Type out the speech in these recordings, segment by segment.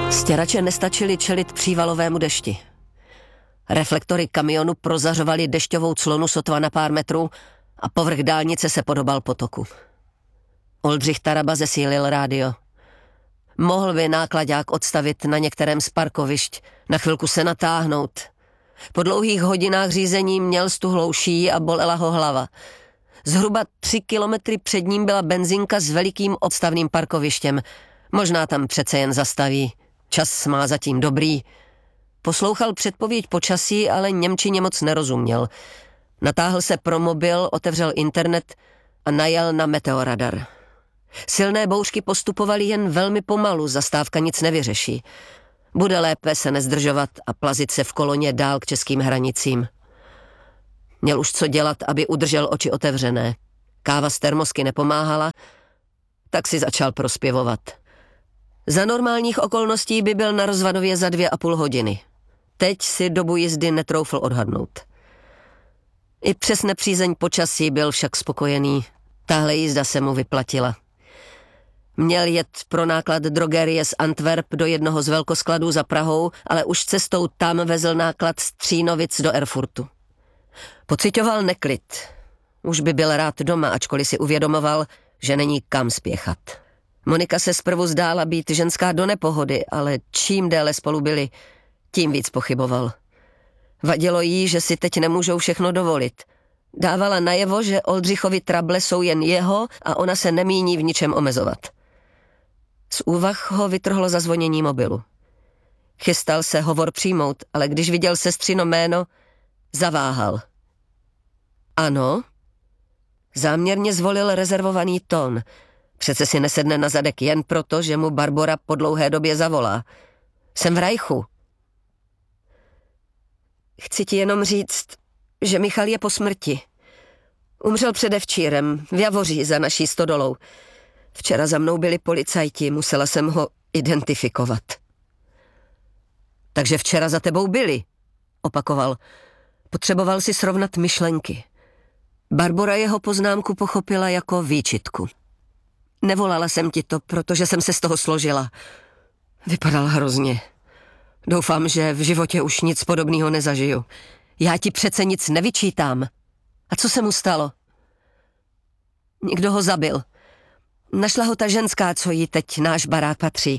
Stěrače nestačily čelit přívalovému dešti. Reflektory kamionu prozařovaly dešťovou clonu sotva na pár metrů a povrch dálnice se podobal potoku. Oldřich Taraba zesílil rádio. Mohl by náklaďák odstavit na některém z parkovišť, na chvilku se natáhnout. Po dlouhých hodinách řízení měl stuhlou šíji a bolela ho hlava. Zhruba 3 kilometry před ním byla benzinka s velikým odstavným parkovištěm. Možná tam přece jen zastaví. Čas má zatím dobrý. Poslouchal předpověď počasí, ale němčině moc nerozuměl. Natáhl se pro mobil, otevřel internet a najel na meteoradar. Silné bouřky postupovaly jen velmi pomalu, zastávka nic nevyřeší. Bude lépe se nezdržovat a plazit se v koloně dál k českým hranicím. Měl už co dělat, aby udržel oči otevřené. Káva z termosky nepomáhala, tak si začal prospěvovat. Za normálních okolností by byl na Rozvadově za 2,5 hodiny. Teď si dobu jízdy netroufl odhadnout. I přes nepřízeň počasí byl však spokojený. Tahle jízda se mu vyplatila. Měl jet pro náklad drogerie z Antwerp do jednoho z velkoskladů za Prahou, ale už cestou tam vezl náklad z Třínovic do Erfurtu. Pocitoval neklid. Už by byl rád doma, ačkoliv si uvědomoval, že není kam spěchat. Monika se zprvu zdála být ženská do nepohody, ale čím déle spolu byli, tím víc pochyboval. Vadilo jí, že si teď nemůžou všechno dovolit. Dávala najevo, že Oldřichovi trable jsou jen jeho a ona se nemíní v ničem omezovat. Z úvah ho vytrhlo zazvonění mobilu. Chystal se hovor přijmout, ale když viděl sestřino jméno, zaváhal. Ano? Záměrně zvolil rezervovaný tón. Přece si nesedne na zadek jen proto, že mu Barbora po dlouhé době zavolá. Jsem v Rajchu. Chci ti jenom říct, že Michal je po smrti. Umřel předevčírem, v Javoří za naší stodolou. Včera za mnou byli policajti, musela jsem ho identifikovat. Takže včera za tebou byli, opakoval. Potřeboval si srovnat myšlenky. Barbora jeho poznámku pochopila jako výčitku. Nevolala jsem ti to, protože jsem se z toho složila. Vypadal hrozně. Doufám, že v životě už nic podobného nezažiju. Já ti přece nic nevyčítám. A co se mu stalo? Někdo ho zabil. Našla ho ta ženská, co jí teď náš barák patří.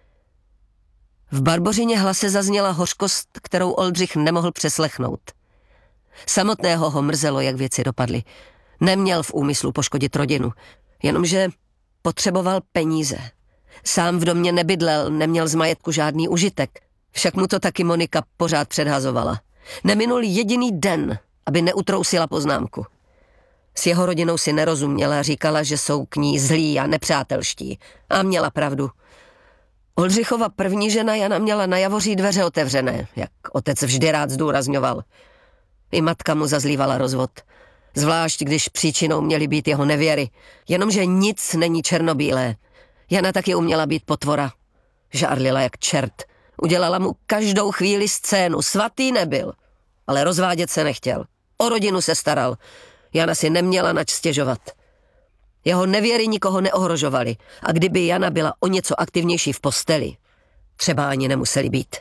V Barbořině hlase zazněla hořkost, kterou Oldřich nemohl přeslechnout. Samotného ho mrzelo, jak věci dopadly. Neměl v úmyslu poškodit rodinu, jenomže potřeboval peníze. Sám v domě nebydlel, neměl z majetku žádný užitek. Však mu to taky Monika pořád předhazovala. Neminul jediný den, aby neutrousila poznámku. S jeho rodinou si nerozuměla, říkala, že jsou k ní zlí a nepřátelští. A měla pravdu. Oldřichova první žena Jana měla na Javoří dveře otevřené, jak otec vždy rád zdůrazňoval. I matka mu zazlívala rozvod. Zvlášť, když příčinou měly být jeho nevěry. Jenomže nic není černobílé. Jana taky uměla být potvora. Žárlila jak čert. Udělala mu každou chvíli scénu. Svatý nebyl, ale rozvádět se nechtěl. O rodinu se staral. Jana si neměla nač stěžovat. Jeho nevěry nikoho neohrožovaly a kdyby Jana byla o něco aktivnější v posteli, třeba ani nemuseli být.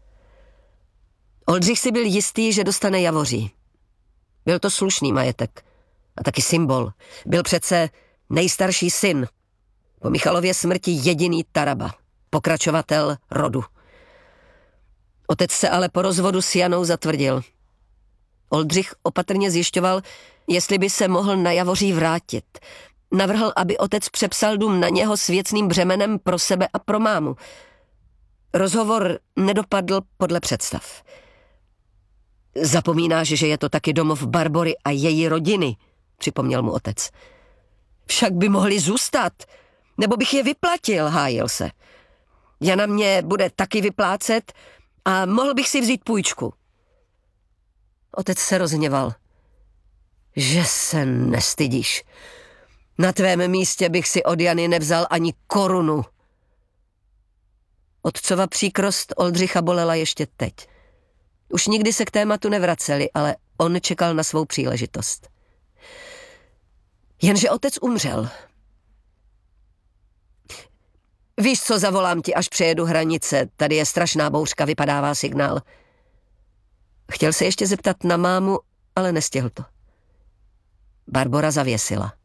Oldřich si byl jistý, že dostane Javoří. Byl to slušný majetek a taky symbol. Byl přece nejstarší syn. Po Michalově smrti jediný Taraba, pokračovatel rodu. Otec se ale po rozvodu s Janou zatvrdil. Oldřich opatrně zjišťoval, jestli by se mohl na Javoří vrátit. Navrhl, aby otec přepsal dům na něho s věcným břemenem pro sebe a pro mámu. Rozhovor nedopadl podle představ. Zapomínáš, že je to taky domov Barbory a její rodiny, připomněl mu otec. Však by mohli zůstat, nebo bych je vyplatil, hájil se. Jana mě bude taky vyplácet a mohl bych si vzít půjčku. Otec se rozhněval. Že se nestydíš. Na tvém místě bych si od Jany nevzal ani korunu. Otcova příkrost Oldřicha bolela ještě teď. Už nikdy se k tématu nevraceli, ale on čekal na svou příležitost. Jenže otec umřel. Víš co, zavolám ti, až přejedu hranice. Tady je strašná bouřka, vypadává signál. Chtěl se ještě zeptat na mámu, ale nestihl to. Barbora zavěsila.